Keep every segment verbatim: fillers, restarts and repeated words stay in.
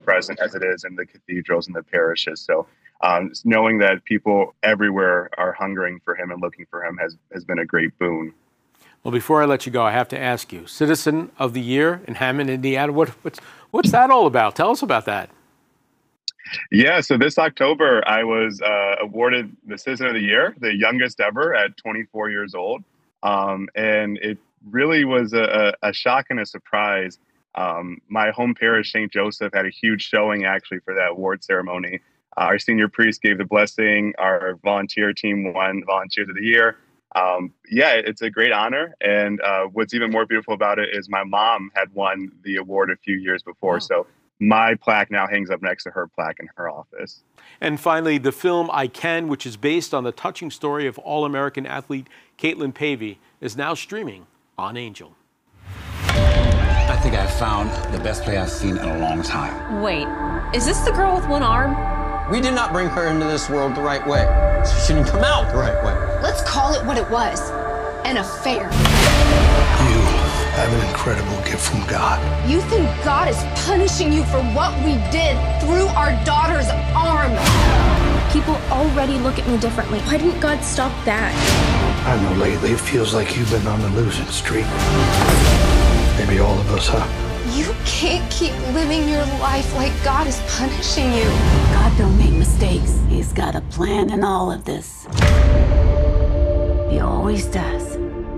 present as it is in the cathedrals and the parishes. So um, knowing that people everywhere are hungering for him and looking for him has, has been a great boon. Well, before I let you go, I have to ask you, Citizen of the Year in Hammond, Indiana, what, what's, what's that all about? Tell us about that. Yeah, so this October, I was uh, awarded the Citizen of the Year, the youngest ever at twenty-four years old. Um, and it really was a, a shock and a surprise. Um, my home parish, Saint Joseph, had a huge showing actually for that award ceremony. Uh, our senior priest gave the blessing. Our volunteer team won Volunteers of the Year. Um, yeah, it's a great honor. And uh, what's even more beautiful about it is my mom had won the award a few years before. Wow. So my plaque now hangs up next to her plaque in her office. And finally, the film I Can, which is based on the touching story of All-American athlete Kaitlyn Pavey, is now streaming on Angel. I think I found the best play I've seen in a long time. Wait, is this the girl with one arm? We did not bring her into this world the right way. She didn't come out the right way. Let's call it what it was, an affair. You have an incredible gift from God. You think God is punishing you for what we did through our daughter's arm? People already look at me differently. Why didn't God stop that? I know lately it feels like you've been on the losing streak. Maybe all of us, huh? You can't keep living your life like God is punishing you. God don't make mistakes. He's got a plan in all of this. He always does.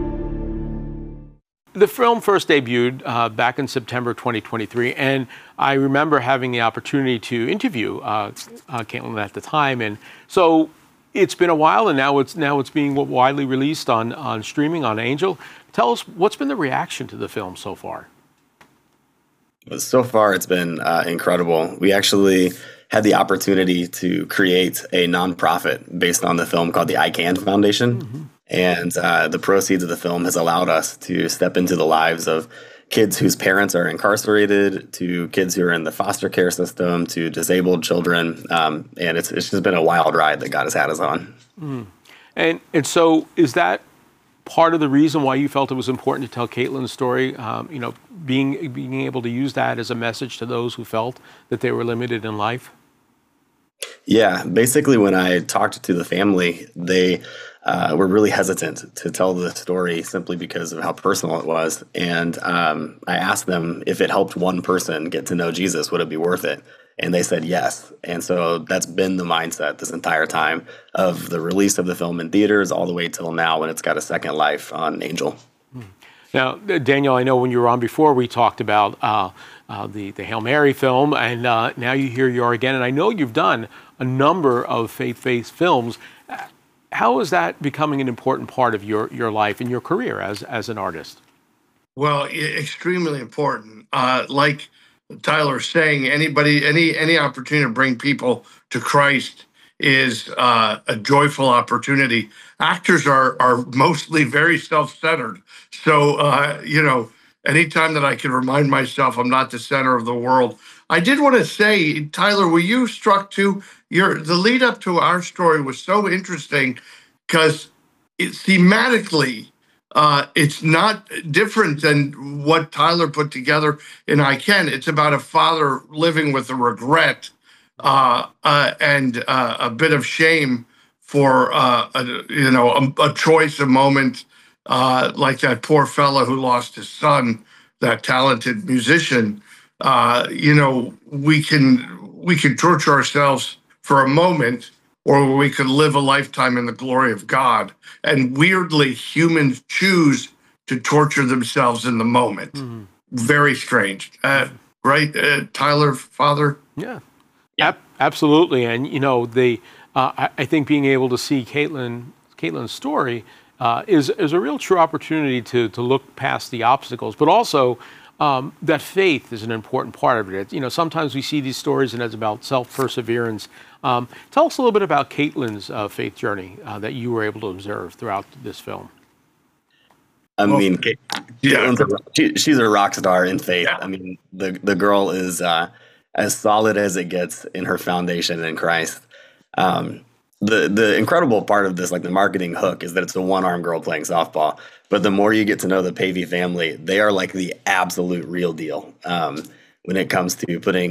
The film first debuted uh, back in September twenty twenty-three, and I remember having the opportunity to interview uh, uh, Kaitlyn at the time. And so it's been a while, and now it's now it's being widely released on, on streaming on Angel. Tell us, what's been the reaction to the film so far? So far, it's been uh, incredible. We actually had the opportunity to create a nonprofit based on the film called the I Can Foundation. Mm-hmm. And uh, the proceeds of the film has allowed us to step into the lives of kids whose parents are incarcerated, to kids who are in the foster care system, to disabled children. Um, and it's, it's just been a wild ride that God has had us on. Mm. And, and so is that part of the reason why you felt it was important to tell Kaitlyn's story, um, you know, being being able to use that as a message to those who felt that they were limited in life? Yeah, basically when I talked to the family, they uh, were really hesitant to tell the story simply because of how personal it was. And um, I asked them if it helped one person get to know Jesus, would it be worth it? And they said yes. And so that's been the mindset this entire time of the release of the film in theaters all the way till now when it's got a second life on Angel. Now, Daniel, I know when you were on before, we talked about uh, uh, the, the Hail Mary film, and uh, now you here you are again. And I know you've done a number of faith-based films. How is that becoming an important part of your, your life and your career as, as an artist? Well, extremely important. Uh, like Tyler saying, anybody, any any opportunity to bring people to Christ is uh, a joyful opportunity. Actors are are mostly very self-centered, so uh, you know, anytime that I can remind myself I'm not the center of the world. I did want to say, Tyler, were you struck too? Your the lead up to our story was so interesting because it thematically. Uh, it's not different than what Tyler put together in I Can. It's about a father living with a regret uh, uh, and uh, a bit of shame for, uh, a, you know, a, a choice, a moment uh, like that poor fellow who lost his son, that talented musician. Uh, you know, we can we can torture ourselves for a moment, or we could live a lifetime in the glory of God. And weirdly, humans choose to torture themselves in the moment. Mm-hmm. Very strange. Uh, right, uh, Tyler, Father? Yeah, Ab- absolutely. And, you know, the uh, I, I think being able to see Kaitlyn, Kaitlyn's story uh, is, is a real true opportunity to, to look past the obstacles, but also Um, that faith is an important part of it. You know, sometimes we see these stories and it's about self-perseverance. Um, tell us a little bit about Kaitlyn's uh, faith journey uh, that you were able to observe throughout this film. I mean, yeah. she, she's a rock star in faith. Yeah. I mean, the, the girl is uh, as solid as it gets in her foundation in Christ. Um, the the incredible part of this, like the marketing hook, is that it's a one-armed girl playing softball. But the more you get to know the Pavey family, they are like the absolute real deal um, when it comes to putting